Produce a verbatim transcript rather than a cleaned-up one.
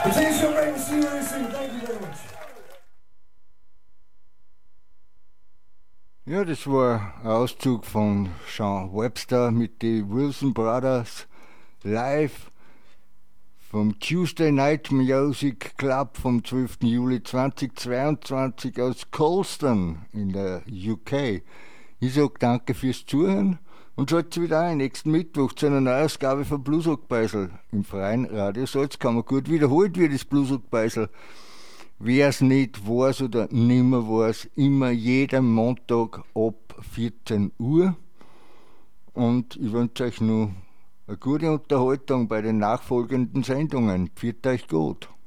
Attention, great to see you very soon. Thank you very much. Ja, das war ein Auszug von Sean Webster mit den Wilson Brothers live vom Tuesday Night Music Club vom zwölften Juli zweitausendzweiundzwanzig aus Colston in der U K. Ich sage danke fürs Zuhören und schaltet wieder ein nächsten Mittwoch zu einer Neuausgabe von Bluesrock-Beisel im freien Radio Salzkammer. Gut wiederholt wird das Bluesrock-Beisel. Wer es nicht weiß oder nimmer weiß, immer jeden Montag ab vierzehn Uhr. Und ich wünsche euch noch eine gute Unterhaltung bei den nachfolgenden Sendungen. Pfiat euch gut.